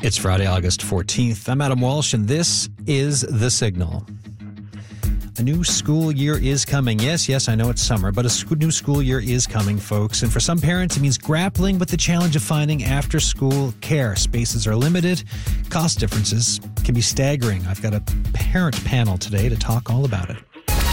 It's Friday, August 14th. I'm Adam Walsh, and this is The Signal. A new school year is coming. Yes, I know it's summer, but a new school year is coming, folks. And for some parents, it means grappling with the challenge of finding after-school care. Spaces are limited. Cost differences can be staggering. I've got a parent panel today to talk all about it.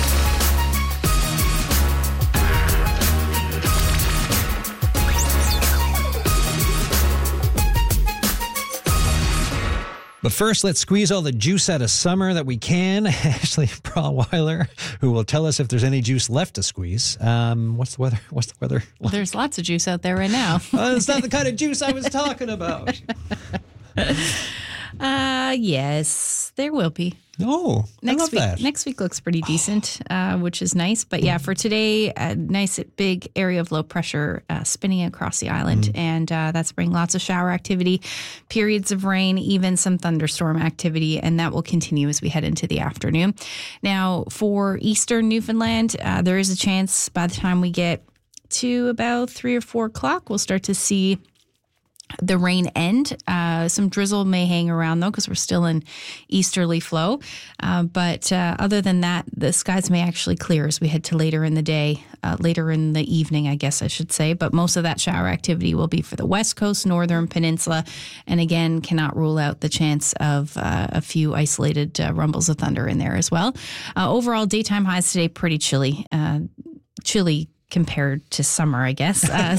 But first, let's squeeze all the juice out of summer that we can. Ashley Braweiler, who will tell us if there's any juice left to squeeze. What's the weather? There's lots of juice out there right now. It's not the kind of juice I was talking about. Yes, there will be. Oh, I love that. Next week looks pretty decent, which is nice. But yeah, for today, a nice big area of low pressure spinning across the island. And that's bringing lots of shower activity, periods of rain, even some thunderstorm activity. And that will continue as we head into the afternoon. Now, for eastern Newfoundland, there is a chance by the time we get to about 3 or 4 o'clock, we'll start to see the rain end. Some drizzle may hang around, though, because we're still in easterly flow. But other than that, the skies may actually clear as we head to later in the day, later in the evening, I guess I should say. But most of that shower activity will be for the west coast, northern peninsula, and again, cannot rule out the chance of a few isolated rumbles of thunder in there as well. Overall, daytime highs today pretty chilly. Chilly compared to summer, I guess.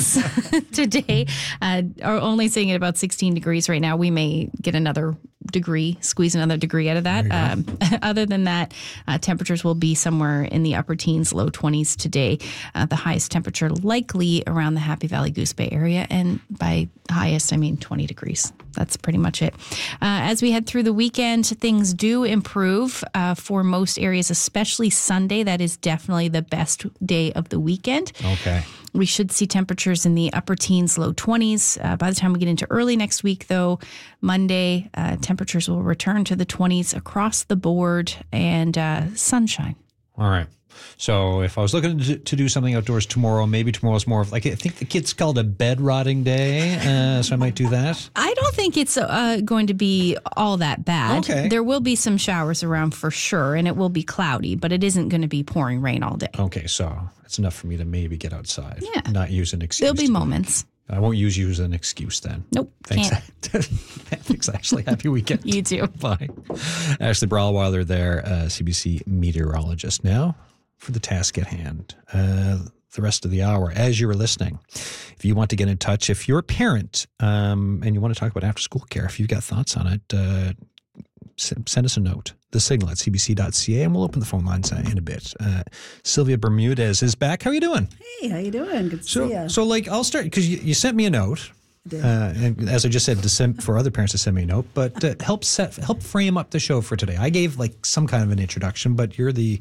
Today, are only sitting at about 16 degrees right now. We may get another degree, squeeze another degree out of that. Other than that, temperatures will be somewhere in the upper teens, low 20s today. The highest temperature likely around the Happy Valley Goose Bay area. And by highest, I mean 20 degrees. That's pretty much it. As we head through the weekend, things do improve for most areas, especially Sunday. That is definitely the best day of the weekend. Okay. We should see temperatures in the upper teens, low 20s. By the time we get into early next week, though, Monday, temperatures will return to the 20s across the board and sunshine. All right. So if I was looking to do something outdoors tomorrow, maybe tomorrow's more of like, I think the kids called a bed rotting day, so I might do that. I don't think it's going to be all that bad. Okay. There will be some showers around for sure, and it will be cloudy, but it isn't going to be pouring rain all day. Okay, so it's enough for me to maybe get outside. Yeah. Not use an excuse. There'll be moments. I won't use you as an excuse then. Nope. Thanks. Can't. Thanks, Ashley. Happy weekend. You too. Bye. Ashley Braweiler there, CBC meteorologist. Now for the task at hand. The rest of the hour, as you were listening, if you want to get in touch, if you're a parent and you want to talk about after-school care, if you've got thoughts on it, send us a note. The Signal at cbc.ca, and we'll open the phone lines in a bit. Sylvia Bermudez is back. How are you doing? Hey, how you doing? Good to see you. So, I'll start, because you sent me a note. And as I just said, for other parents to send me a note, but help frame up the show for today. I gave some kind of an introduction, but you're the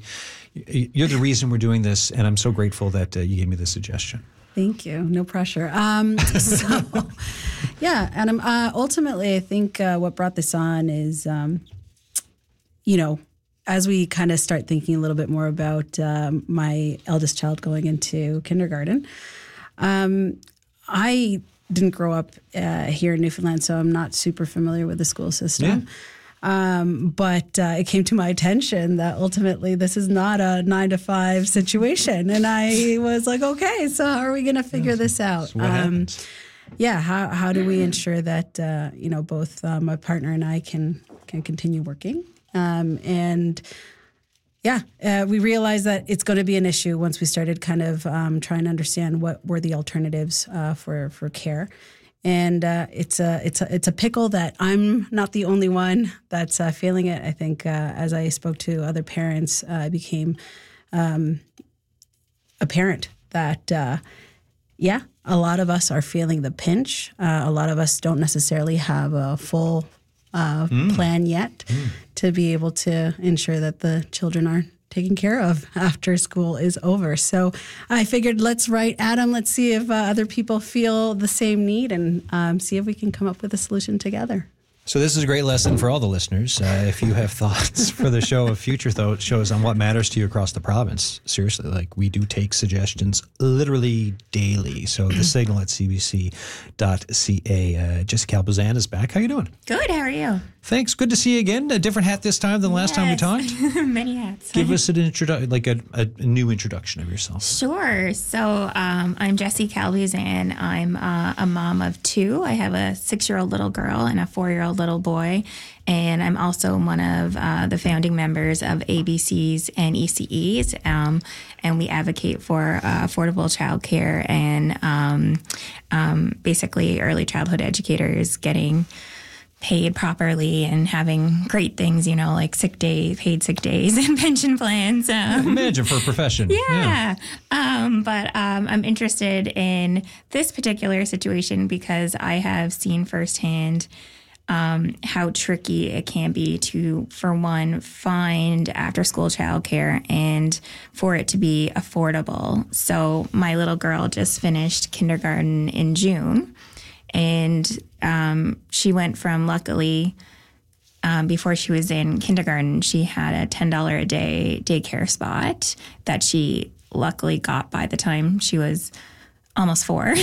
reason we're doing this, and I'm so grateful that you gave me the suggestion. Thank you. No pressure. Yeah, and ultimately, I think what brought this on is, as we kind of start thinking a little bit more about my eldest child going into kindergarten, I didn't grow up here in Newfoundland, so I'm not super familiar with the school system. Yeah. But it came to my attention that ultimately this is not a 9-to-5 situation. And I was like, okay, so how are we going to figure this out? So what happens? Yeah, how do we ensure that, both my partner and I can continue working? We realized that it's going to be an issue once we started kind of trying to understand what were the alternatives for care. And it's a pickle that I'm not the only one that's feeling it. I think as I spoke to other parents, it became apparent that, a lot of us are feeling the pinch. A lot of us don't necessarily have a full plan yet to be able to ensure that the children are taken care of after school is over. So I figured let's write Adam, let's see if other people feel the same need and see if we can come up with a solution together. So this is a great lesson for all the listeners. If you have thoughts for the show of future shows on what matters to you across the province, seriously, like we do take suggestions literally daily. So the signal at cbc.ca. Jessica Albazan is back. How you doing? Good. How are you? Thanks. Good to see you again. A different hat this time than last time we talked. Many hats. Give us an a new introduction of yourself. Sure. So I'm Jessie Calbuzan. I'm a mom of two. I have a 6-year-old little girl and a 4-year-old little boy. And I'm also one of the founding members of ABCs and ECEs. And we advocate for affordable childcare and basically early childhood educators getting paid properly and having great things, like sick days, paid sick days, and pension plans. Imagine for a profession. Yeah. But I'm interested in this particular situation because I have seen firsthand how tricky it can be to, for one, find after-school childcare and for it to be affordable. So my little girl just finished kindergarten in June. And she went from, luckily, before she was in kindergarten, she had a $10 a day daycare spot that she luckily got by the time she was almost 4.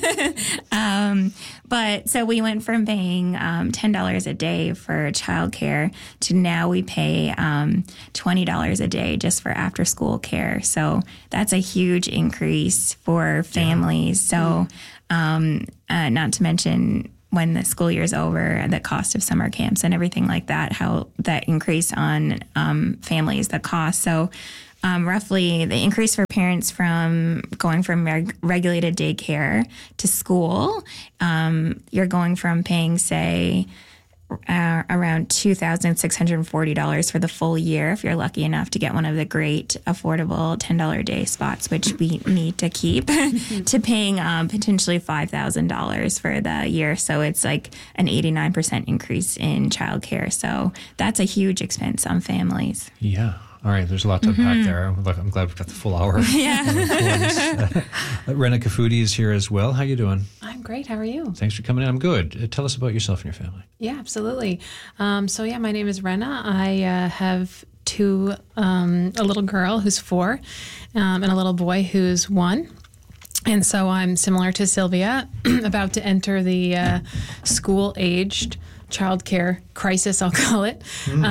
But so we went from paying $10 a day for childcare to now we pay $20 a day just for after school care. So that's a huge increase for families. So not to mention when the school year is over, the cost of summer camps and everything like that, how that increase on families, the cost. So roughly the increase for parents from going from regulated daycare to school, you're going from paying, say, around $2,640 for the full year if you're lucky enough to get one of the great affordable $10 a day spots, which we need to keep, to paying potentially $5,000 for the year. So it's like an 89% increase in childcare. So that's a huge expense on families. Yeah. All right, there's a lot to unpack there. I'm glad we've got the full hour. Yeah. Rena Kafudi is here as well. How you doing? I'm great. How are you? Thanks for coming in. I'm good. Tell us about yourself and your family. Yeah, absolutely. My name is Rena. I have two, a little girl who's 4 and a little boy who's 1. And so I'm similar to Sylvia, about to enter the school-aged childcare crisis, I'll call it.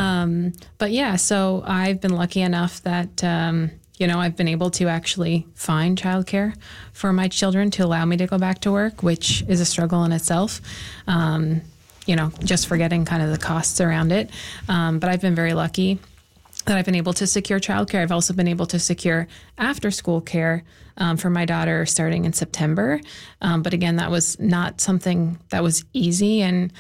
So I've been lucky enough that, I've been able to actually find childcare for my children to allow me to go back to work, which is a struggle in itself, just forgetting kind of the costs around it. But I've been very lucky that I've been able to secure childcare. I've also been able to secure after-school care for my daughter starting in September. But again, that was not something that was easy. And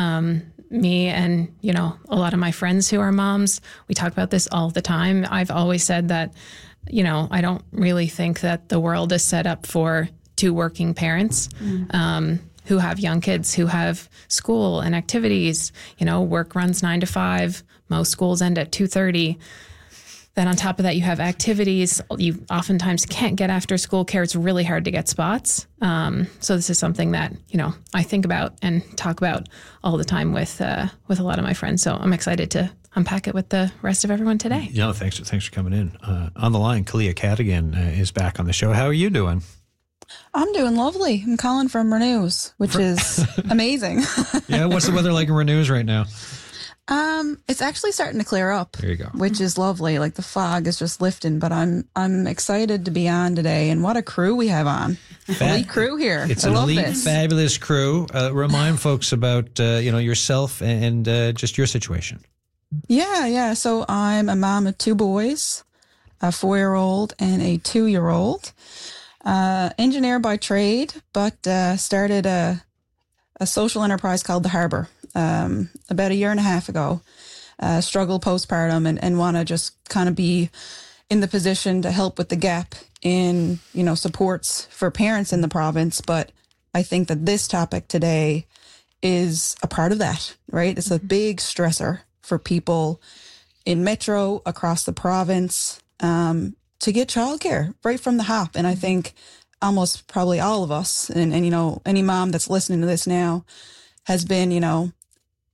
me and, a lot of my friends who are moms, we talk about this all the time. I've always said that, I don't really think that the world is set up for 2 working parents. Who have young kids, who have school and activities. Work runs 9 to 5. Most schools end at 2:30. Then on top of that, you have activities. You oftentimes can't get after school care. It's really hard to get spots. So this is something that, I think about and talk about all the time with a lot of my friends. So I'm excited to unpack it with the rest of everyone today. Yeah, thanks for coming in. On the line, Kalia Cadigan is back on the show. How are you doing? I'm doing lovely. I'm calling from Renews, which is amazing. Yeah, what's the weather like in Renews right now? It's actually starting to clear up. There you go. Which is lovely. Like the fog is just lifting, but I'm excited to be on today. And what a crew we have on. Elite crew here. It's an elite, fabulous crew. Remind folks about, yourself and just your situation. Yeah. So I'm a mom of 2 boys, a 4-year-old and a 2-year-old. Engineer by trade, but started a social enterprise called The Harbor about 1.5 years ago. Struggled postpartum and want to just kind of be in the position to help with the gap in, supports for parents in the province. But I think that this topic today is a part of that, right? It's a big stressor for people in Metro, across the province, to get childcare right from the hop. And I think almost probably all of us and any mom that's listening to this now has been,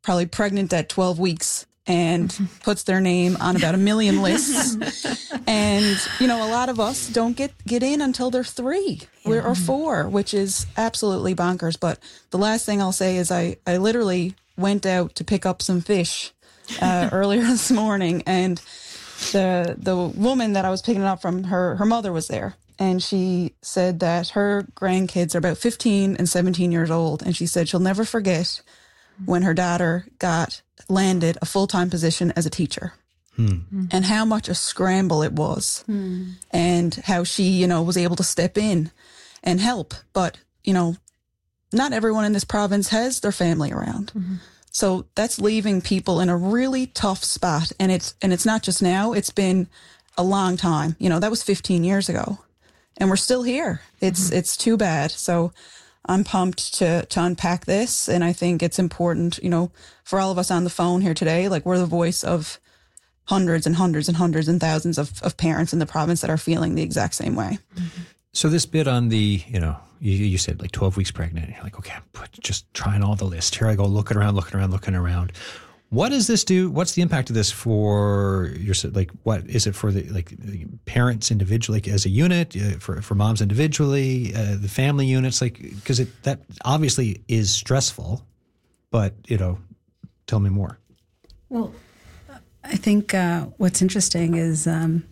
probably pregnant at 12 weeks and puts their name on about 1 million lists. And, you know, a lot of us don't get in until they're 3 or 4, which is absolutely bonkers. But the last thing I'll say is I literally went out to pick up some fish earlier this morning, and the woman that I was picking it up from, her mother was there. And she said that her grandkids are about 15 and 17 years old. And she said she'll never forget when her daughter landed a full-time position as a teacher and how much a scramble it was and how she, you know, was able to step in and help. But, you know, not everyone in this province has their family around. So that's leaving people in a really tough spot. And it's not just now, it's been a long time. You know, that was 15 years ago. And we're still here. It's too bad. So I'm pumped to unpack this. And I think it's important, you know, for all of us on the phone here today, like we're the voice of hundreds and hundreds and hundreds and thousands of parents in the province that are feeling the exact same way. So this bit on the, you know, you said like 12 weeks pregnant. And you're like, okay, just trying all the list. Here I go, looking around. What does this do? What's the impact of this for your, like, what is it for the parents individually, like as a unit, for moms individually, the family units, like, because that obviously is stressful, but, you know, tell me more. Well, I think what's interesting is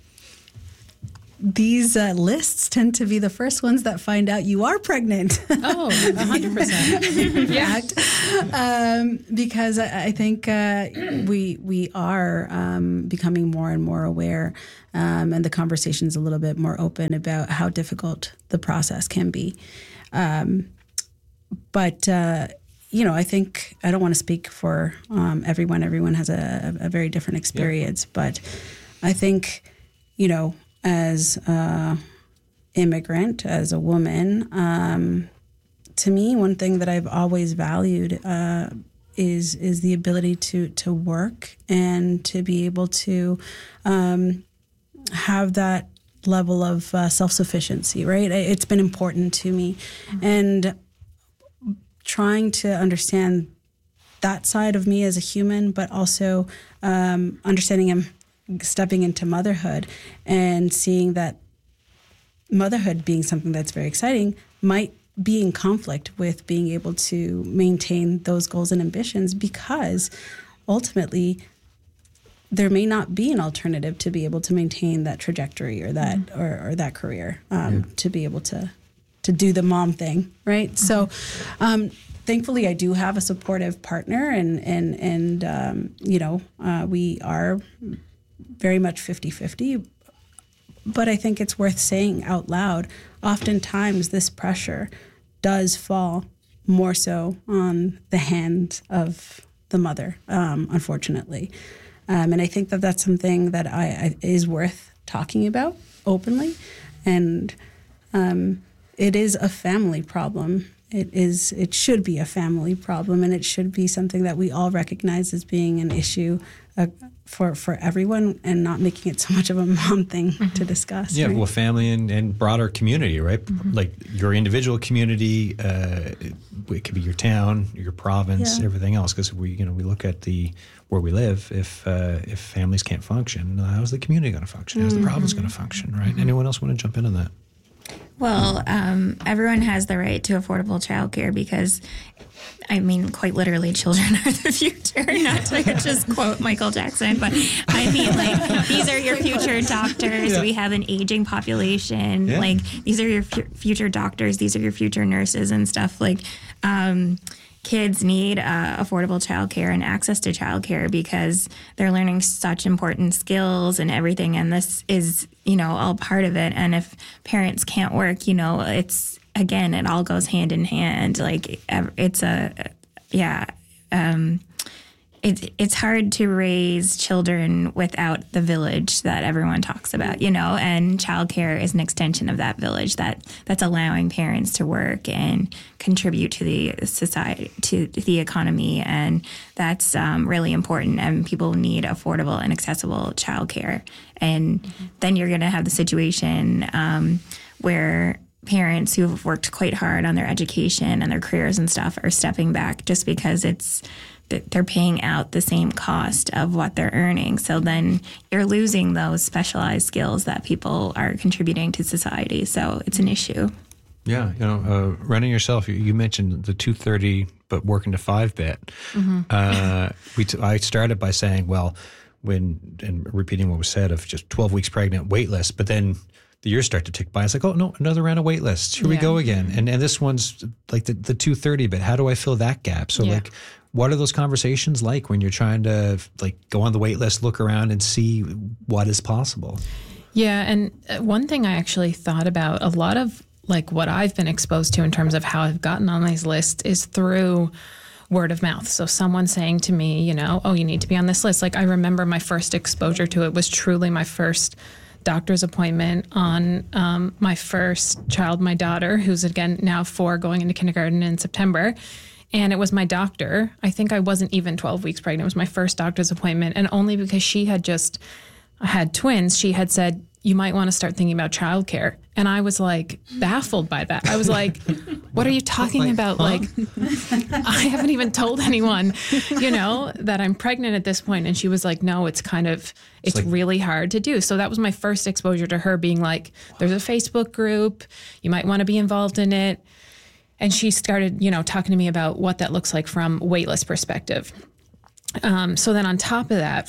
these lists tend to be the first ones that find out you are pregnant. Oh, 100%. Yeah. Because I think we are becoming more and more aware, and the conversation's a little bit more open about how difficult the process can be. But you know, I think I don't want to speak for everyone. Everyone has a very different experience, but I think, you know, as an immigrant, as a woman, to me, one thing that I've always valued is the ability to work and to be able to have that level of self-sufficiency, right? It's been important to me. And trying to understand that side of me as a human, but also understanding him stepping into motherhood and seeing that motherhood being something that's very exciting might be in conflict with being able to maintain those goals and ambitions, because ultimately there may not be an alternative to be able to maintain that trajectory or that or that career, to be able to do the mom thing, right? So thankfully I do have a supportive partner, and you know, we are very much 50-50, but I think it's worth saying out loud, oftentimes this pressure does fall more so on the hand of the mother, unfortunately. And I think that that's something that is worth talking about openly. And it is a family problem. It should be a family problem, and it should be something that we all recognize as being an issue for everyone, and not making it so much of a mom thing to discuss. Yeah, right? well, family and broader community, right? Like your individual community, it could be your town, your province, everything else. Because we look at where we live. If families can't function, how's the community going to function? How's the province going to function? Right? Anyone else want to jump in on that? Well, everyone has the right to affordable childcare because, I mean, quite literally, children are the future. Not to just quote Michael Jackson, but I mean, like, these are your future doctors. Yeah. We have an aging population. Yeah. Like, these are your future doctors. These are your future nurses and stuff. Like, kids need affordable childcare and access to childcare because they're learning such important skills and everything. And this is, you know, all part of it. And if parents can't work, you know, it's, again, it all goes hand in hand. Like, it's hard to raise children without the village that everyone talks about, you know, and childcare is an extension of that village that's allowing parents to work and contribute to the society, to the economy. And that's really important. And people need affordable and accessible childcare. And then you're going to have the situation where parents who've worked quite hard on their education and their careers and stuff are stepping back just because they're paying out the same cost of what they're earning. So then you're losing those specialized skills that people are contributing to society. So it's an issue. Yeah, running yourself. You mentioned the 2:30, but working to 5 bit. I started by saying, well, and repeating what was said of just 12 weeks pregnant, wait list, but then the years start to tick by. It's like, oh no, another round of wait lists. Here we go again. And this one's like the 2:30 bit. How do I fill that gap? So like, what are those conversations like when you're trying to like go on the wait list, look around, and see what is possible? Yeah, and one thing I actually thought about, a lot of like what I've been exposed to in terms of how I've gotten on these lists is through word of mouth. So someone saying to me, oh, you need to be on this list. Like I remember my first exposure to it was truly my first doctor's appointment on my first child, my daughter, who's again now 4 going into kindergarten in September. And it was my doctor. I think I wasn't even 12 weeks pregnant. It was my first doctor's appointment. And only because she had just had twins, she had said, you might want to start thinking about childcare. And I was like baffled by that. I was like, what are you talking about? Like, I haven't even told anyone, that I'm pregnant at this point. And she was like, no, it's like, really hard to do. So that was my first exposure to her being like, there's a Facebook group. You might want to be involved in it. And she started, talking to me about what that looks like from waitlist perspective. So then on top of that,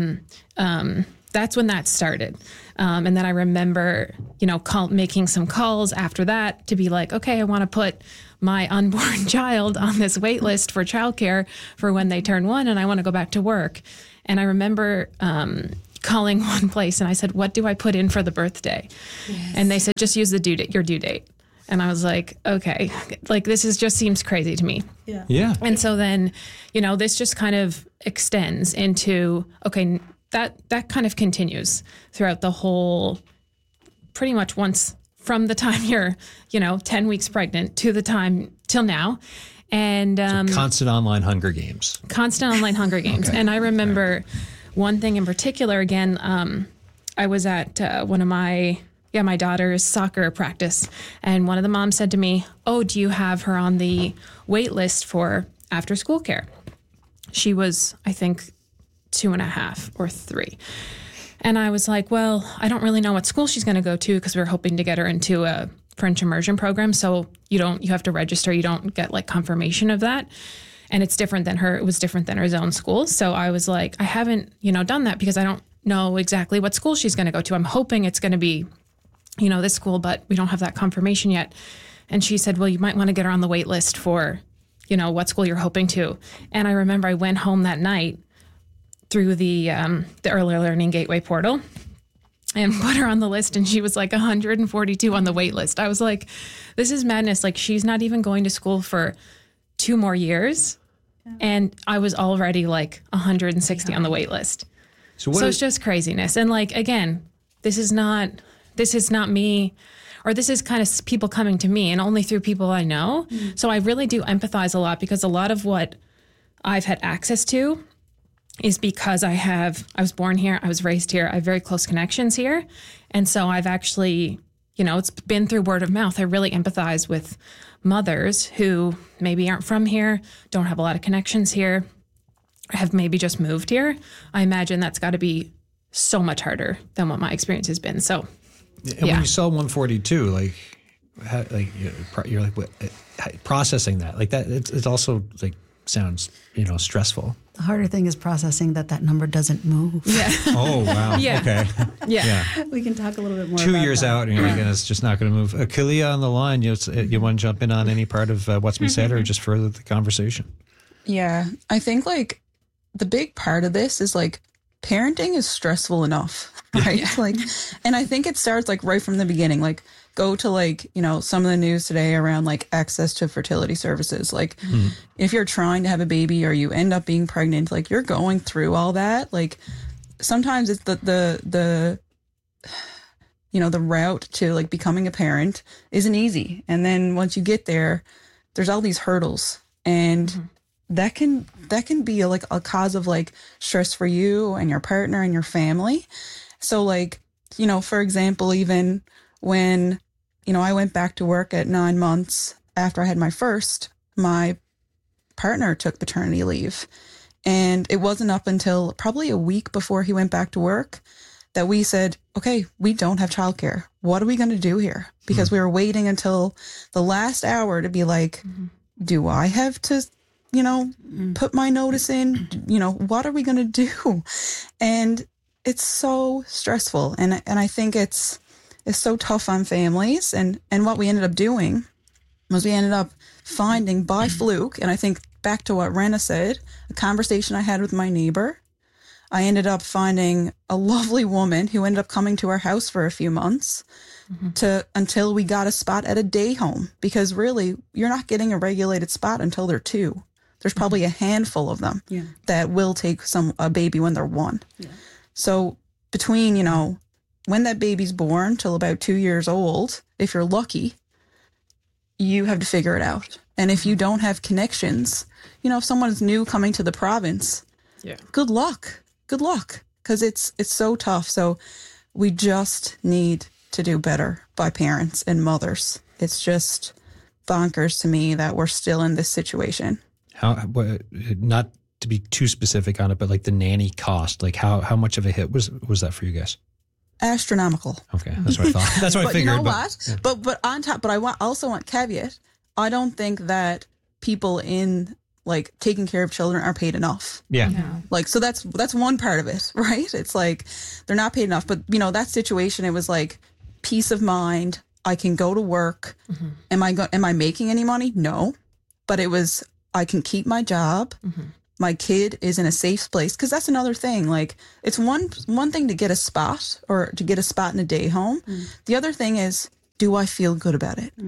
that's when that started. And then I remember, making some calls after that to be like, okay, I want to put my unborn child on this wait list for childcare for when they turn 1 and I want to go back to work. And I remember calling one place and I said, what do I put in for the birthday? Yes. And they said, just use your due date. And I was like, okay, like this just seems crazy to me. Yeah. And so then, this just kind of extends into, okay, that kind of continues throughout the whole, pretty much once from the time you're, 10 weeks pregnant to the time till now. And so constant online Hunger Games. Okay. And I remember one thing in particular, again, I was at one of my daughter's soccer practice. And one of the moms said to me, oh, do you have her on the wait list for after school care? She was, I think, 2.5 or 3. And I was like, well, I don't really know what school she's going to go to because we were hoping to get her into a French immersion program. So you have to register. You don't get like confirmation of that. And it was different than her own school. So I was like, I haven't, done that because I don't know exactly what school she's going to go to. I'm hoping it's going to be, this school, but we don't have that confirmation yet. And she said, well, you might want to get her on the wait list for, what school you're hoping to. And I remember I went home that night through the Early Learning Gateway portal and put her on the list. And she was like 142 on the wait list. I was like, this is madness. Like she's not even going to school for 2 more years. Yeah. And I was already like 160 on the wait list. So it's just craziness. And like, again, this is not me, or this is kind of people coming to me and only through people I know. Mm. So I really do empathize a lot because a lot of what I've had access to is because I was born here, I was raised here, I have very close connections here. And so I've actually, it's been through word of mouth. I really empathize with mothers who maybe aren't from here, don't have a lot of connections here, have maybe just moved here. I imagine that's got to be so much harder than what my experience has been. So, and when you saw 142, you're like, what, processing that, like that, it's also like sounds, stressful. The harder thing is processing that number doesn't move. Yeah. Oh, wow. Yeah. Okay. Yeah. We can talk a little bit more 2 about years that. out, and you're like, it's just not going to move. Kalia on the line, you want to jump in on any part of what's been said or just further the conversation? Yeah. I think like the big part of this is like parenting is stressful enough, right? Yeah. Like, and I think it starts like right from the beginning, like go to like, some of the news today around like access to fertility services. Like if you're trying to have a baby or you end up being pregnant, like you're going through all that. Like sometimes it's the route to like becoming a parent isn't easy. And then once you get there, there's all these hurdles and that can be like a cause of like stress for you and your partner and your family. So like, for example, even when, I went back to work at 9 months after I had my first. My partner took paternity leave. And it wasn't up until probably a week before he went back to work that we said, okay, we don't have childcare. What are we going to do here? Because we were waiting until the last hour to be like, do I have to, put my notice in? What are we going to do? And it's so stressful. And I think it's so tough on families. And what we ended up doing was we ended up finding by fluke, and I think back to what Rena said, a conversation I had with my neighbor, I ended up finding a lovely woman who ended up coming to our house for a few months until we got a spot at a day home, because really you're not getting a regulated spot until they're 2. There's probably a handful of them that will take a baby when they're 1. Yeah. So between, when that baby's born till about 2 years old, if you're lucky, you have to figure it out. And if you don't have connections, if someone's new coming to the province, good luck, because it's so tough. So we just need to do better by parents and mothers. It's just bonkers to me that we're still in this situation. Not to be too specific on it, but like the nanny cost, like how much of a hit was that for you guys? Astronomical. Okay, that's what I thought. That's what I figured. You know what? Yeah. But on top, but I also want caveat. I don't think that people in like taking care of children are paid enough. Yeah. Like, so that's one part of it, right? It's like they're not paid enough. But that situation, it was like peace of mind. I can go to work. Mm-hmm. Am I making any money? No, but it was I can keep my job. Mm-hmm. My kid is in a safe place, because that's another thing. Like, it's one thing to get a spot or to get a spot in a day home. The other thing is, do I feel good about it?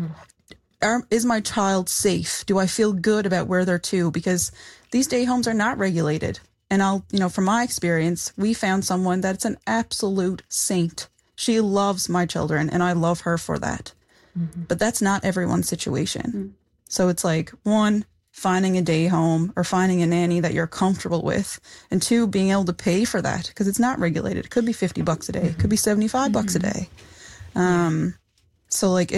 Is my child safe? Do I feel good about where they're to? Because these day homes are not regulated. And from my experience, we found someone that's an absolute saint. She loves my children, and I love her for that. But that's not everyone's situation. So it's like, 1, finding a day home or finding a nanny that you're comfortable with, and 2, being able to pay for that, because it's not regulated. It could be $50 a day. It could be $75 a day. So like,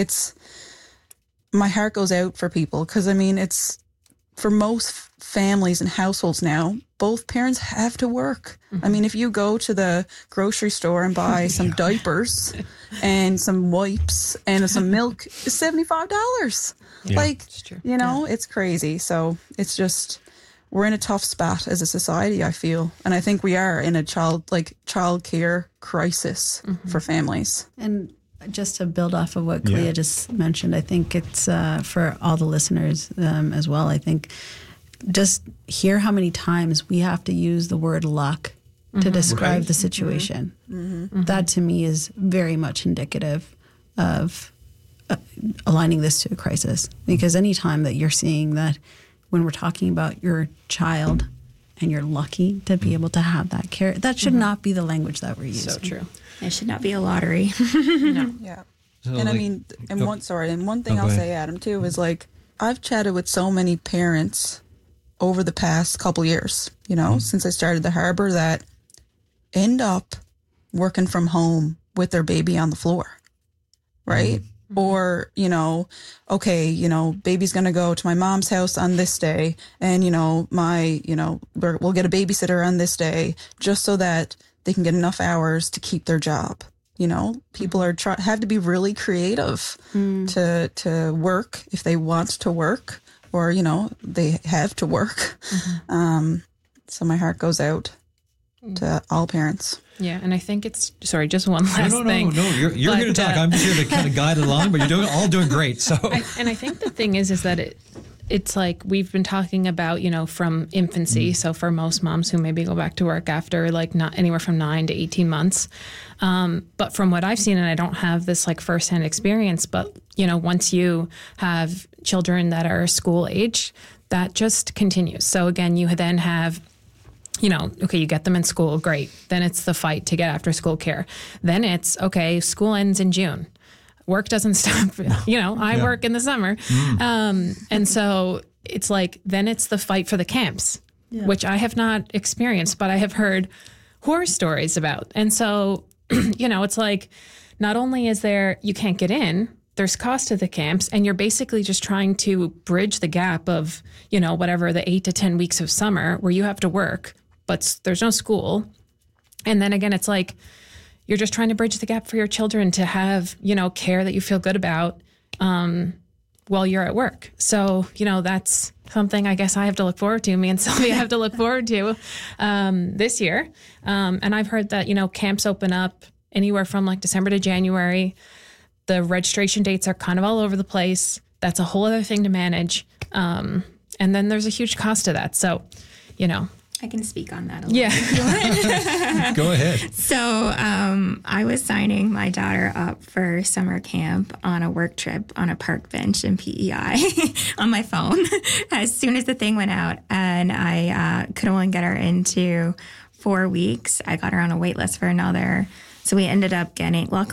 my heart goes out for people, because it's for most families and households now, both parents have to work. If you go to the grocery store and buy some diapers and some wipes and some milk, it's $75. Yeah, it's true. It's crazy. So it's just, we're in a tough spot as a society, I feel. And I think we are in a child care crisis for families. And just to build off of what Clea just mentioned, I think it's for all the listeners as well. I think just hear how many times we have to use the word luck to describe the situation. That to me is very much indicative of aligning this to a crisis, because anytime that you're seeing that, when we're talking about your child and you're lucky to be able to have that care, that should not be the language that we're using. So true. It should not be a lottery. No. Yeah. So and one thing I'll say, Adam, too, is like, I've chatted with so many parents over the past couple years, since I started the Harbor, that end up working from home with their baby on the floor, right? Or, okay, baby's going to go to my mom's house on this day, and, we'll get a babysitter on this day, just so that they can get enough hours to keep their job. People have to be really creative to work if they want to work, or, they have to work. So my heart goes out to all parents. Yeah, and I think just one last thing. No, you're here to talk. I'm just here to kind of guide along, but you're all doing great. So, I think the thing is that it's like we've been talking about, from infancy. So for most moms who maybe go back to work after like not anywhere from 9 to 18 months. But from what I've seen, and I don't have this like firsthand experience, but once you have children that are school age, that just continues. So again, you then have, you get them in school, great. Then it's the fight to get after school care. Then it's, okay, school ends in June. Work doesn't stop. I work in the summer. And so it's like, then it's the fight for the camps, which I have not experienced, but I have heard horror stories about. And so, it's like, not only is there, you can't get in, there's cost to the camps, and you're basically just trying to bridge the gap of, whatever the 8 to 10 weeks of summer where you have to work, but there's no school. And then again, it's like, you're just trying to bridge the gap for your children to have, care that you feel good about while you're at work. So, that's something I guess I have to look forward to. Me and Sylvia have to look forward to this year. And I've heard that, camps open up anywhere from like December to January. The registration dates are kind of all over the place. That's a whole other thing to manage. And then there's a huge cost to that. So, I can speak on that a little bit if you want. Go ahead. So I was signing my daughter up for summer camp on a work trip on a park bench in PEI on my phone as soon as the thing went out. And I could only get her into 4 weeks. I got her on a wait list for another. So we ended up getting 5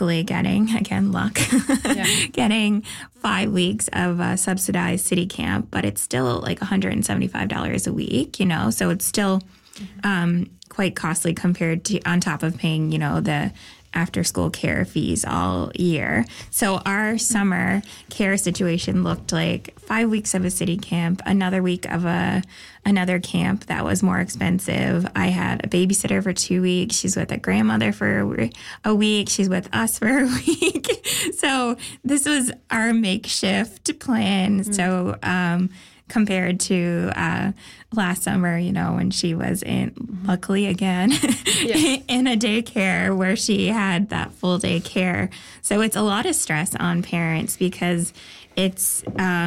weeks of subsidized city camp, but it's still like $175 a week, so it's still quite costly compared to on top of paying, the after school care fees all year. So our summer care situation looked like 5 weeks of a city camp, another week of another camp that was more expensive. I had a babysitter for 2 weeks. She's with a grandmother for a week. She's with us for a week. So this was our makeshift plan. So compared to last summer, when she was luckily again, in a daycare where she had that full day care. So it's a lot of stress on parents because it's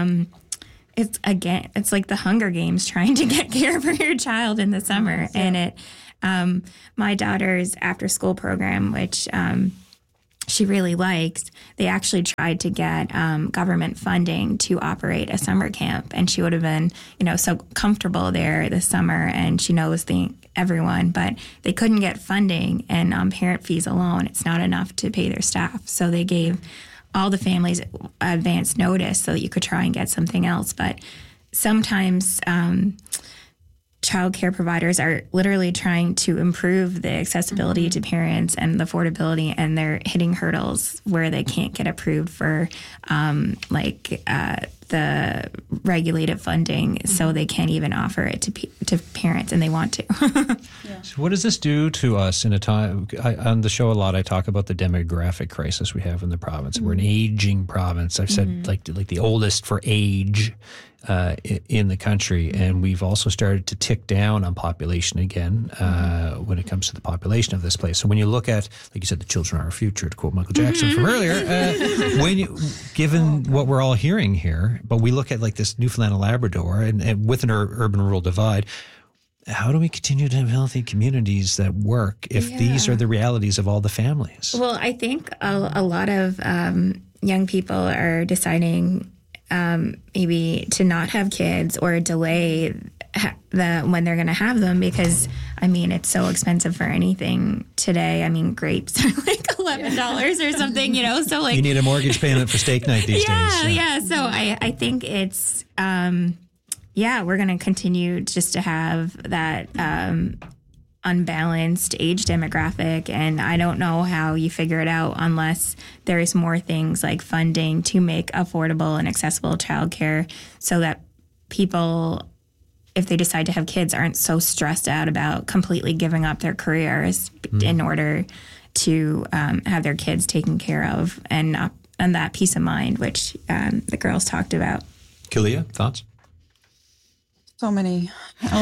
like the Hunger Games trying to get care for your child in the summer. And my daughter's after school program, which she really likes, they actually tried to get government funding to operate a summer camp. And she would have been, so comfortable there this summer, and she knows everyone, but they couldn't get funding. And on parent fees alone, it's not enough to pay their staff. So they gave all the families advance notice so that you could try and get something else. But sometimes child care providers are literally trying to improve the accessibility to parents and the affordability, and they're hitting hurdles where they can't get approved for the regulated funding, so they can't even offer it to parents, and they want to. So what does this do to us in a time? On the show a lot, I talk about the demographic crisis we have in the province. We're an aging province. I've said like the oldest for age in the country, and we've also started to tick down on population again when it comes to the population of this place. So when you look at, like you said, the children are our future, to quote Michael Jackson from earlier, given what we're all hearing here, but we look at like this Newfoundland and Labrador and with an urban-rural divide, how do we continue to have healthy communities that work if these are the realities of all the families? Well, I think a lot of young people are deciding maybe to not have kids or delay when they're going to have them, because it's so expensive for anything today. grapes are like $11 or something, so like you need a mortgage payment for steak night these days. Yeah. So I think it's we're going to continue just to have that unbalanced age demographic, and I don't know how you figure it out unless there's more things like funding to make affordable and accessible childcare, so that people, if they decide to have kids, aren't so stressed out about completely giving up their careers in order to have their kids taken care of, and that peace of mind, which the girls talked about. Kalia, thoughts? So many,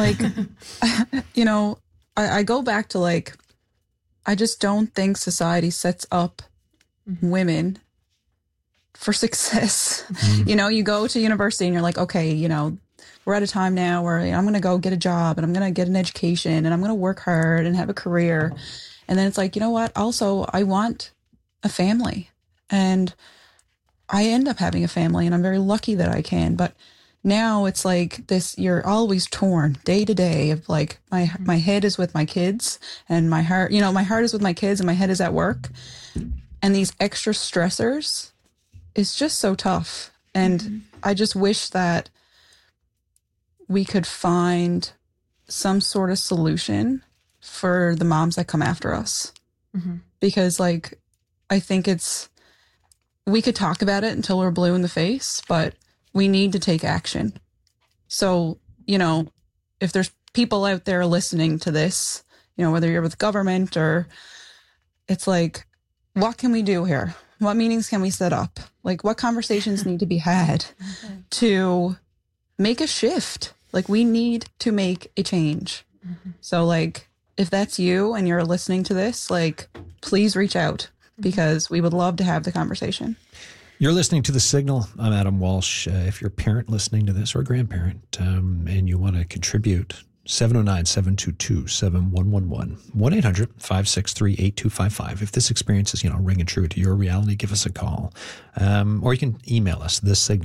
I go back to I just don't think society sets up women for success. You go to university and you're like, okay, we're at a time now where I'm going to go get a job and I'm going to get an education and I'm going to work hard and have a career. And then it's like, you know what? Also, I want a family, and I end up having a family, and I'm very lucky that I can. But now it's like this, you're always torn day to day of like, my head is with my kids and my heart, my heart is with my kids and my head is at work. And these extra stressors, it's just so tough. And I just wish that we could find some sort of solution for the moms that come after us. Because I think we could talk about it until we're blue in the face, but we need to take action. So, if there's people out there listening to this, whether you're with government or it's like, what can we do here? What meetings can we set up? Like, what conversations need to be had to make a shift? Like, we need to make a change. So, like, if that's you and you're listening to this, like, please reach out because we would love to have the conversation. You're listening to The Signal. I'm Adam Walsh. If you're a parent listening to this or a grandparent and you want to contribute, 709-722-7111, 1-800-563-8255. If this experience is, ringing true to your reality, give us a call. Or you can email us,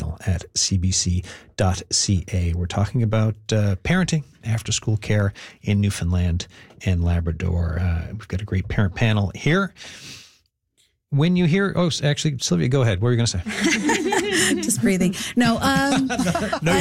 thesignal@cbc.ca. We're talking about parenting, after-school care in Newfoundland and Labrador. We've got a great parent panel here. When you hear, actually, Sylvia, go ahead. What were you going to say? Just breathing. No, No,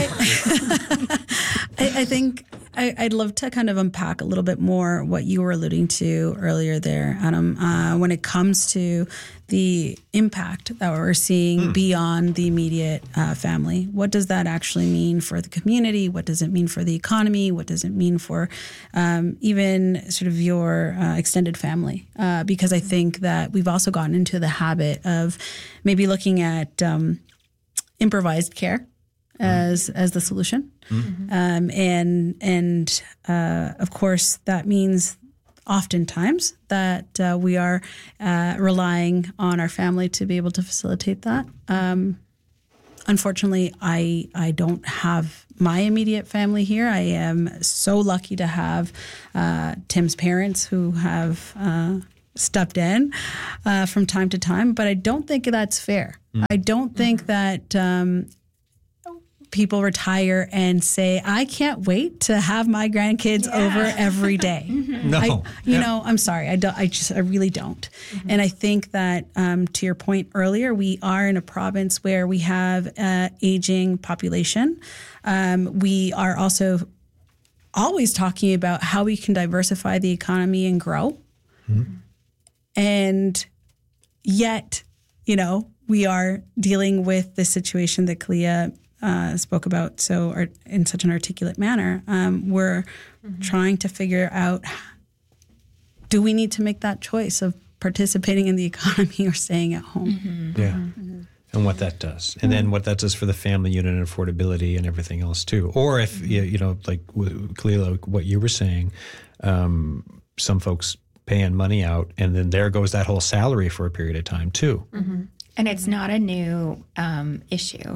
I think I'd love to kind of unpack a little bit more what you were alluding to earlier there, Adam, when it comes to the impact that we're seeing beyond the immediate family. What does that actually mean for the community? What does it mean for the economy? What does it mean for even sort of your extended family? Because I think that we've also gotten into the habit of maybe looking at improvised care as the solution. And of course, that means oftentimes that we are relying on our family to be able to facilitate that. Unfortunately, I don't have my immediate family here. I am so lucky to have Tim's parents who have stepped in from time to time, but I don't think that's fair. I don't think that people retire and say, I can't wait to have my grandkids over every day. No. I'm sorry. I really don't. And I think that to your point earlier, we are in a province where we have aging population. We are also always talking about how we can diversify the economy and grow. And yet, we are dealing with the situation that Kalia spoke about or in such an articulate manner. We're trying to figure out, do we need to make that choice of participating in the economy or staying at home? Yeah. And what that does. And then what that does for the family unit and affordability and everything else too. Or if, like Kalia, what you were saying, some folks paying money out and then there goes that whole salary for a period of time too. And it's not a new issue.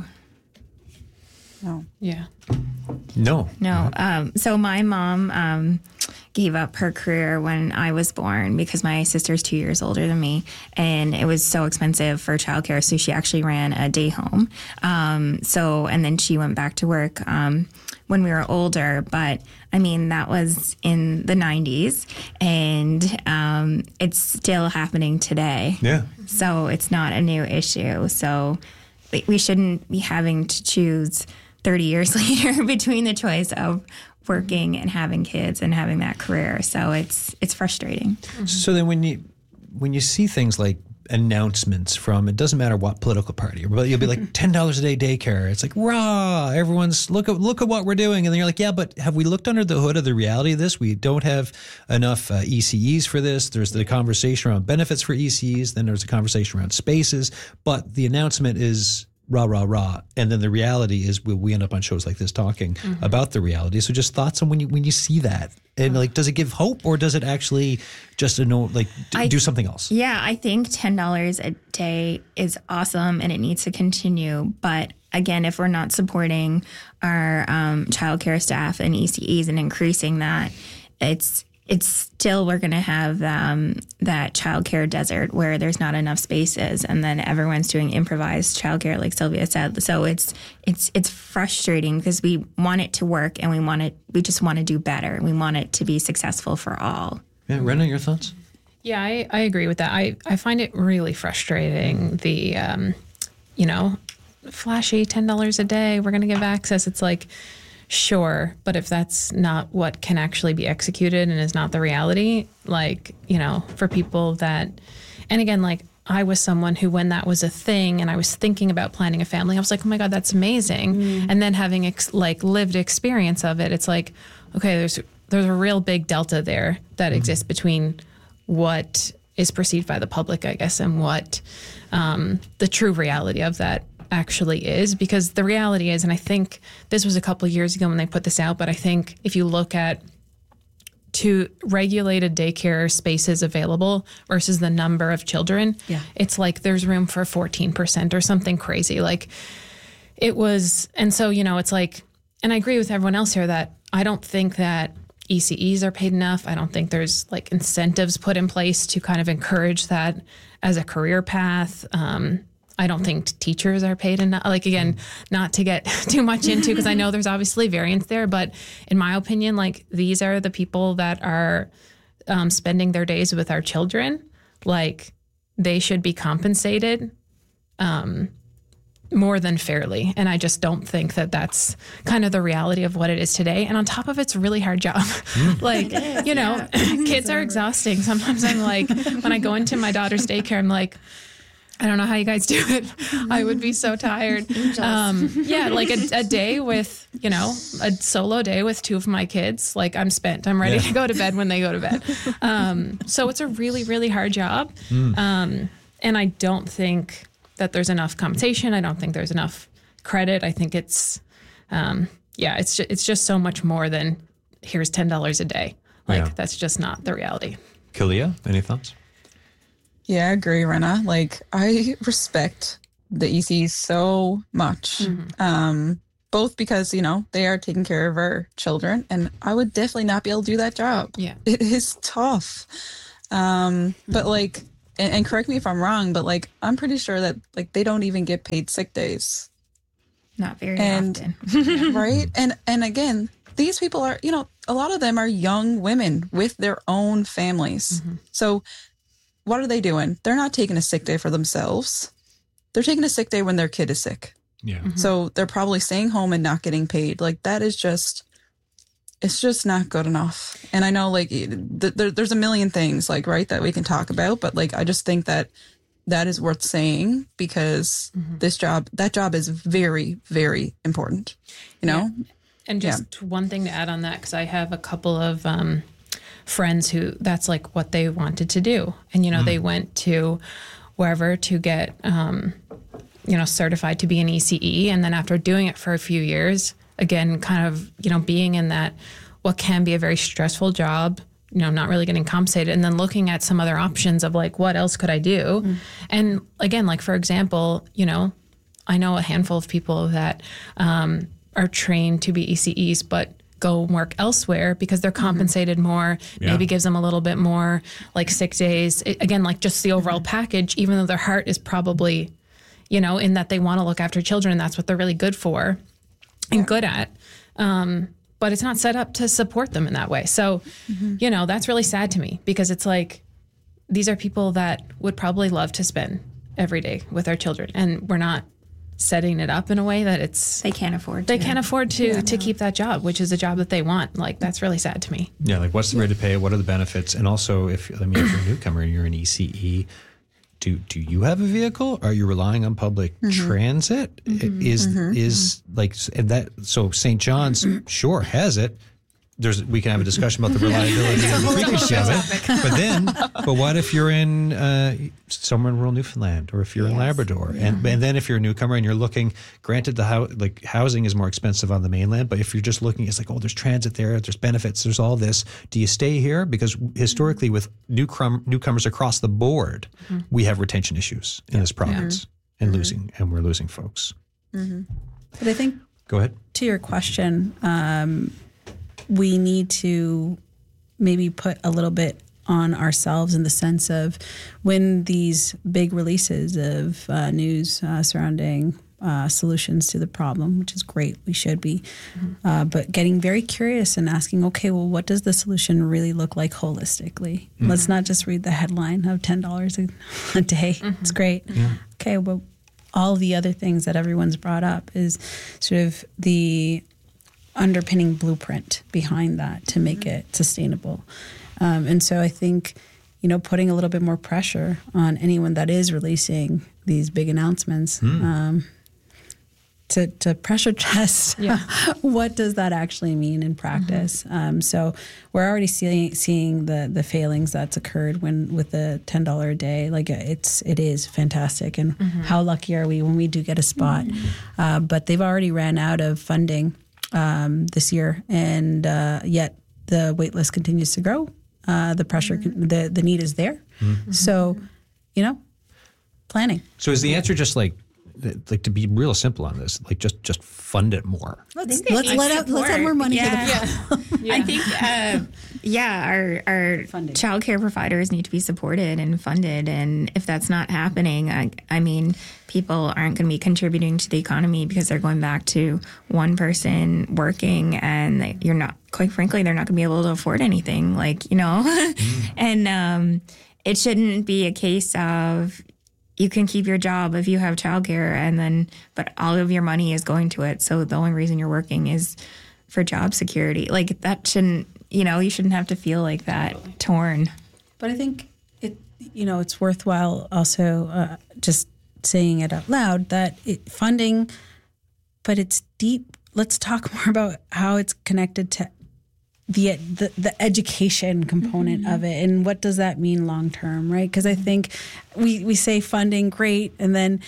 No. Yeah. No. So my mom gave up her career when I was born because my sister's 2 years older than me, and it was so expensive for childcare. So she actually ran a day home. And then she went back to work when we were older. But I mean, that was in the 90s, and it's still happening today. Yeah. So it's not a new issue. So we shouldn't be having to choose 30 years later between the choice of working and having kids and having that career. So it's frustrating. So then when you see things like announcements from, it doesn't matter what political party, but you'll be like $10 a day daycare. It's like, rah, everyone's look at what we're doing. And then you're like, yeah, but have we looked under the hood of the reality of this? We don't have enough ECEs for this. There's the conversation around benefits for ECEs. Then there's a conversation around spaces, but the announcement is rah, rah, rah. And then the reality is we end up on shows like this talking about the reality. So just thoughts on when you see that, and like, does it give hope or does it actually just do something else? Yeah, I think $10 a day is awesome and it needs to continue. But again, if we're not supporting our childcare staff and ECEs and increasing that, it's still, we're going to have that childcare desert where there's not enough spaces, and then everyone's doing improvised childcare, like Sylvia said. So it's frustrating because we want it to work and we just want to do better. We want it to be successful for all. Yeah, Rena, your thoughts? Yeah, I agree with that. I find it really frustrating, the, flashy $10 a day, we're going to give access. It's like, sure, but if that's not what can actually be executed and is not the reality, for people that, and again, I was someone who, when that was a thing and I was thinking about planning a family, I was like, oh my God, that's amazing. And then having lived experience of it, it's like, okay, there's a real big delta there that exists between what is perceived by the public, I guess, and what the true reality of that actually is. Because the reality is, and I think this was a couple of years ago when they put this out, but I think if you look at to regulated daycare spaces available versus the number of children, it's like there's room for 14% or something crazy. Like it was, and so, it's like, and I agree with everyone else here that I don't think that ECEs are paid enough. I don't think there's like incentives put in place to kind of encourage that as a career path. I don't think teachers are paid enough. Like, again, not to get too much into, because I know there's obviously variance there, but in my opinion, like these are the people that are spending their days with our children. Like they should be compensated more than fairly. And I just don't think that that's kind of the reality of what it is today. And on top of it's a really hard job. Like, kids are exhausting. Sometimes I'm like, when I go into my daughter's daycare, I'm like, I don't know how you guys do it. I would be so tired. Like a day with, a solo day with two of my kids, like I'm spent. I'm ready to go to bed when they go to bed. So it's a really, really hard job. And I don't think that there's enough compensation. I don't think there's enough credit. I think it's, it's just so much more than here's $10 a day. Like that's just not the reality. Kalia, any thoughts? Yeah, I agree, Rena. Like, I respect the ECs so much, both because, they are taking care of our children, and I would definitely not be able to do that job. Yeah. It is tough. But like, and correct me if I'm wrong, but like, I'm pretty sure that like they don't even get paid sick days. Not very often. Right? And again, these people are, a lot of them are young women with their own families. So what are they doing? They're not taking a sick day for themselves. They're taking a sick day when their kid is sick. Yeah. So they're probably staying home and not getting paid. Like that is it's just not good enough. And I know like there's a million things like, right, that we can talk about, but like, I just think that is worth saying because that job is very, very important, Yeah. And just one thing to add on that, because I have a couple of friends who that's like what they wanted to do. And, they went to wherever to get, certified to be an ECE. And then after doing it for a few years, again, kind of, being in that what can be a very stressful job, not really getting compensated, and then looking at some other options of like, what else could I do? And again, like, for example, I know a handful of people that are trained to be ECEs, but go work elsewhere because they're compensated more, maybe gives them a little bit more like sick days. Again, like just the overall package, even though their heart is probably, in that they want to look after children and that's what they're really good for and good at. But it's not set up to support them in that way. So, that's really sad to me because it's like, these are people that would probably love to spend every day with our children, and we're not setting it up in a way that they can't afford to keep that job, which is a job that they want. Like, that's really sad to me. Yeah. Like, what's the rate of pay? What are the benefits? And also, if you're a newcomer and you're an ECE, do you have a vehicle? Are you relying on public transit? Is like, and that, so St. John's sure has it. We can have a discussion about the reliability and the frequency of it. But what if you're in somewhere in rural Newfoundland, or if you're in Labrador, and then if you're a newcomer and you're looking, granted housing is more expensive on the mainland, but if you're just looking, it's like, oh, there's transit there, there's benefits, there's all this. Do you stay here? Because historically, with newcomers across the board, we have retention issues in this province, and we're losing folks. But I think, go ahead. To your question, we need to maybe put a little bit on ourselves in the sense of when these big releases of news surrounding solutions to the problem, which is great, we should be, but getting very curious and asking, okay, well, what does the solution really look like holistically? Let's not just read the headline of $10 a day. It's great. Okay, well, all the other things that everyone's brought up is sort of the underpinning blueprint behind that to make it sustainable. And so I think putting a little bit more pressure on anyone that is releasing these big announcements to pressure test what does that actually mean in practice. So we're already seeing the failings that's occurred with the $10 a day. Like it is fantastic, and how lucky are we when we do get a spot? But they've already ran out of funding this year, and yet the wait list continues to grow. The pressure, the need is there. So, planning. So is the answer just like to be real simple on this, like just fund it more? Let's add more money to the I think, our childcare providers need to be supported and funded. And if that's not happening, I mean, people aren't going to be contributing to the economy because they're going back to one person working, and you're not, quite frankly, they're not going to be able to afford anything, and it shouldn't be a case of, you can keep your job if you have childcare, but all of your money is going to it. So the only reason you're working is for job security. Like that shouldn't, you shouldn't have to feel like that torn. But I think it's worthwhile also just saying it out loud that funding, but it's deep. Let's talk more about how it's connected to the education component of it, and what does that mean long term, right? Because I think we say funding, great, and then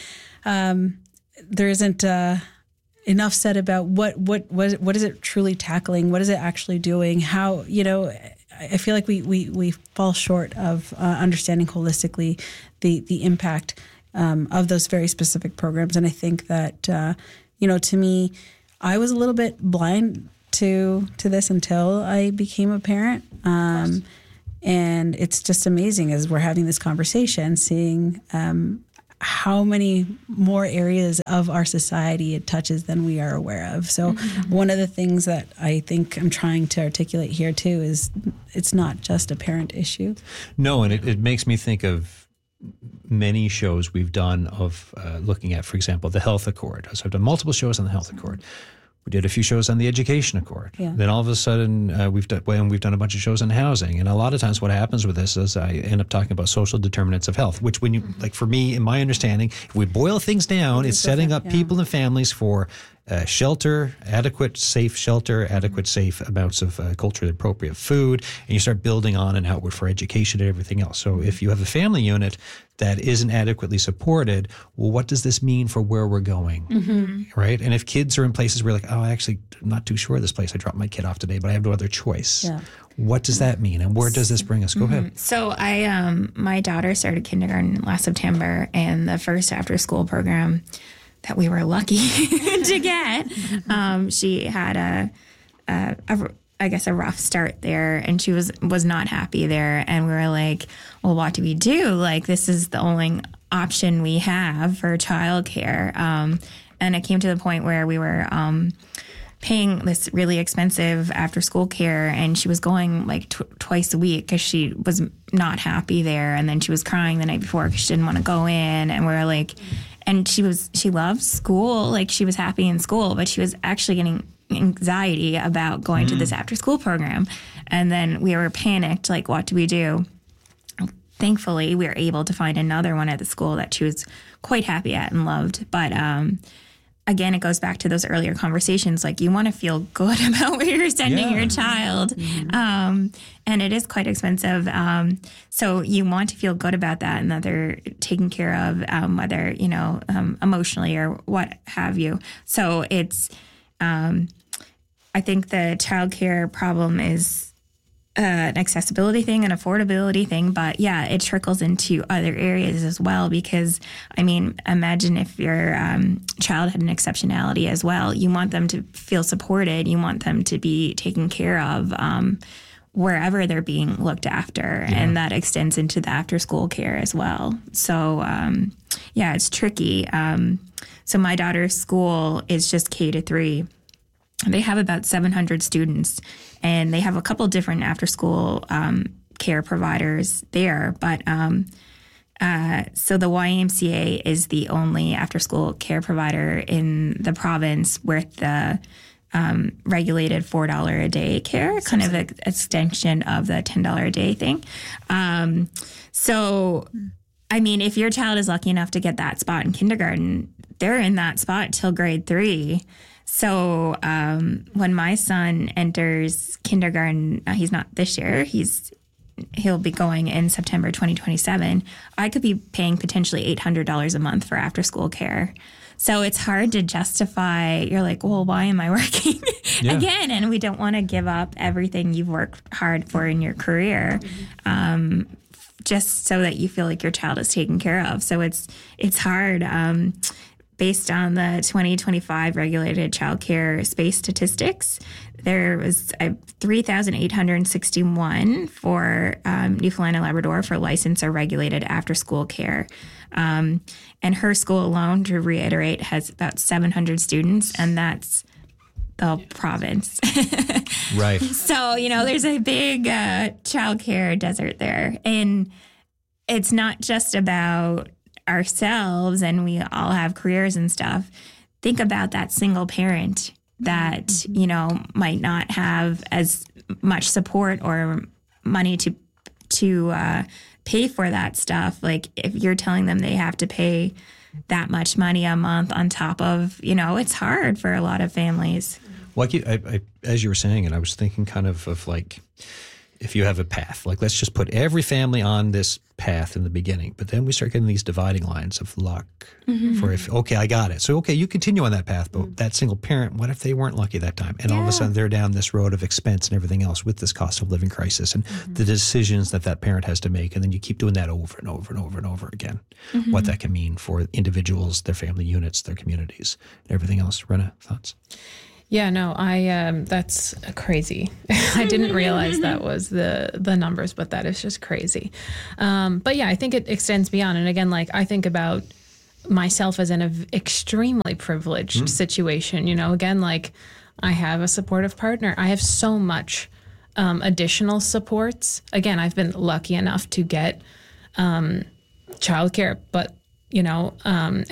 there isn't enough said about what is it truly tackling, what is it actually doing, how I feel like we fall short of understanding holistically the impact of those very specific programs, and I think that to me, I was a little bit blind to this until I became a parent. And it's just amazing as we're having this conversation, seeing how many more areas of our society it touches than we are aware of. So one of the things that I think I'm trying to articulate here too is it's not just a parent issue. No, and it makes me think of many shows we've done of looking at, for example, the Health Accord. So I've done multiple shows on the Health Accord. We did a few shows on the Education Accord. Yeah. Then all of a sudden, we've done a bunch of shows on housing. And a lot of times what happens with this is I end up talking about social determinants of health, which when you, like for me, in my understanding, if we boil things down, it's setting up people and families for shelter, adequate, safe amounts of culturally appropriate food, and you start building on and outward for education and everything else. So if you have a family unit that isn't adequately supported, well, what does this mean for where we're going, right? And if kids are in places where like, I'm not too sure of this place, I dropped my kid off today, but I have no other choice. Yeah. What does that mean, and where does this bring us? Go ahead. So my daughter started kindergarten last September, and the first after-school program that we were lucky to get, she had a rough start there, and she was not happy there. And we were like, well, what do we do? Like, this is the only option we have for childcare. And it came to the point where we were paying this really expensive after school care, and she was going like twice a week because she was not happy there. And then she was crying the night before because she didn't want to go in. And we were like, and she loved school, like she was happy in school, but she was actually getting anxiety about going to this after school program. And then we were panicked, like, what do we do? Thankfully, we were able to find another one at the school that she was quite happy at and loved. But again, it goes back to those earlier conversations. Like, you want to feel good about where you're sending your child. And it is quite expensive. So you want to feel good about that and that they're taken care of, whether, emotionally or what have you. So it's, I think the childcare problem is an accessibility thing, an affordability thing, but yeah, it trickles into other areas as well, because I mean, imagine if your child had an exceptionality as well. You want them to feel supported. You want them to be taken care of wherever they're being looked after. Yeah. And that extends into the after school care as well. So yeah, it's tricky. So my daughter's school is just K-3. They have about 700 students, and they have a couple different after-school care providers there. But so the YMCA is the only after-school care provider in the province with the regulated $4 a day care, kind of an extension of the $10 a day thing. So, I mean, if your child is lucky enough to get that spot in kindergarten, they're in that spot till grade 3. So when my son enters kindergarten, he's not this year, he'll be going in September 2027, I could be paying potentially $800 a month for after school care. So it's hard to justify. You're like, well, why am I working again? And we don't want to give up everything you've worked hard for in your career, just so that you feel like your child is taken care of. So it's hard. Based on the 2025 regulated childcare space statistics, there was 3,861 for Newfoundland and Labrador for licensed or regulated after-school care. And her school alone, to reiterate, has about 700 students, and that's the province. Right. So, there's a big childcare desert there. And it's not just about ourselves, and we all have careers and stuff. Think about that single parent that, might not have as much support or money to pay for that stuff. Like, if you're telling them they have to pay that much money a month on top of, it's hard for a lot of families. Well, I, as you were saying it, I was thinking kind of like, if you have a path, like let's just put every family on this path in the beginning, but then we start getting these dividing lines of luck for I got it. So, you continue on that path, but that single parent, what if they weren't lucky that time? And all of a sudden they're down this road of expense and everything else with this cost of living crisis and the decisions that parent has to make. And then you keep doing that over and over and over and over again, what that can mean for individuals, their family units, their communities, and everything else. Rena, thoughts? Yeah, no, that's crazy. I didn't realize that was the numbers, but that is just crazy. But yeah, I think it extends beyond. And again, like I think about myself as in an extremely privileged situation, again, like I have a supportive partner. I have so much additional supports. Again, I've been lucky enough to get childcare, but